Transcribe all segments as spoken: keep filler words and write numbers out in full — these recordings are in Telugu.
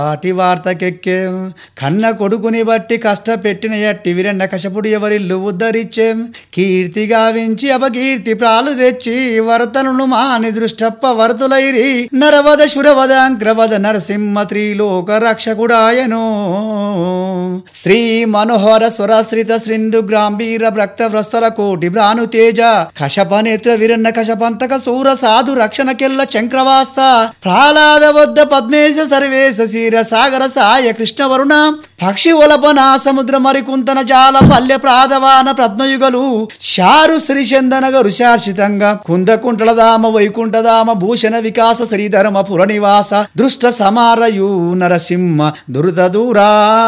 ఆటి వార్తకెక్కే కన్న కొడుకుని బట్టి కష్టపెట్టిన ఎట్టి విరెండ కశపుడు ఎవరిల్లు ఉద్ధరిచ్చే కీర్తి గావించి అపకీర్తి ప్రాలు తెచ్చి వర్తనులు మాని దృష్టప్ప వర్తులైరి నరవద శురవద అంక్రవద నరసింహ త్రిలోక రక్షకుడాయనో శ్రీ మనోహర స్వరశ్రిత శ్రిందు గ్రాంభీర భక్త వ్రస్తల కోటి భ్రాను తేజ కశప నేత్ర విరన్న కశపంతక సూర సాధు రక్షణకెల్ల చంక్రవాస్త ప్రహ్లాద వద్ద పద్మేశ సర్వేశ శీర సాగర సాయ కృష్ణ వరుణ పక్షి ఒలపన సముద్ర మరికుంతన జాల పల్లె ప్రాధవాన పద్మయుగలు శారు శ్రీచందన గరుశార్షితంగా కుందకుంటలదామ వైకుంఠదామ భూషణ వికాస శ్రీధర్మ పుర నివాస దృష్ట సమారయు నరసింహ దురుత దూరా.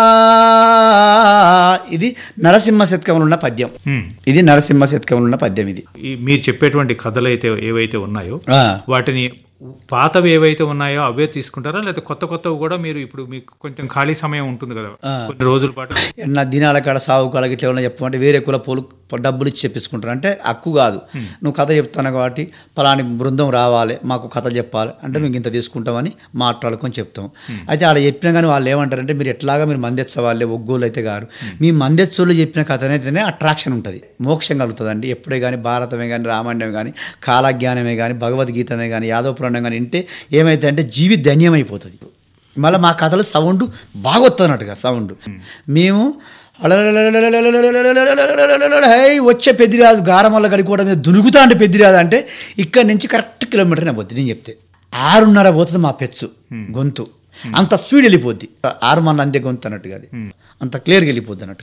ఇది నరసింహ శతకంలో ఉన్న పద్యం. ఇది నరసింహ శతకంలో ఉన్న పద్యం. ఇది మీరు చెప్పేటువంటి కథలు అయితే ఏవైతే ఉన్నాయో వాటిని పాతవి ఏవైతే ఉన్నాయో అవే తీసుకుంటారా, లేదా కొత్త కొత్తవి కూడా మీరు ఇప్పుడు మీకు కొంచెం ఖాళీ సమయం ఉంటుంది కదా కొన్ని రోజుల పాటు నా దినాల కాడ సాగు కాడ ఇట్లా ఏమన్నా చెప్పమంటే వేరే కుల పోలు డబ్బులు ఇచ్చి చెప్పించుకుంటారు. అంటే హక్కు కాదు, నువ్వు కథ చెప్తాను కాబట్టి పలాని బృందం రావాలి మాకు కథ చెప్పాలి అంటే మేము ఇంత తీసుకుంటామని మాట్లాడుకొని చెప్తాం. అయితే ఆడ చెప్పినా కానీ వాళ్ళు ఏమంటారంటే మీరు ఎట్లాగా మీరు మందెచ్చ వాళ్ళే ఒగ్గోళ్ళు అయితే గారు మీ మందెచ్చోళ్ళు చెప్పిన కథనైతేనే అట్రాక్షన్ ఉంటుంది, మోక్షం కలుగుతుందండి. ఎప్పుడే కానీ భారతమే కానీ రామాయణమే కానీ కాలజ్ఞానమే కానీ భగవద్గీతమే కానీ యాదవ పురాణం కానీ వింటే ఏమైతే అంటే జీవి ధన్యమైపోతుంది. మళ్ళీ మా కథలు సౌండ్ బాగా వస్తున్నట్టుగా సౌండ్ మేము వచ్చే పెద్దిరాజు గారమల్ల గడి కూడా మీద దునుగుతా అంటే పెద్దిరాజు అంటే ఇక్కడి నుంచి కరెక్ట్ కిలోమీటర్ పోద్ది. నేను చెప్తే ఆరున్నర పోతుంది మా పెచ్చు గొంతు, అంత స్పీడ్ వెళ్ళిపోద్ది. ఆరు మళ్ళీ అంతే గొంతు అన్నట్టుగా అది అంత క్లియర్గా వెళ్ళిపోద్ది అన్నట్టు.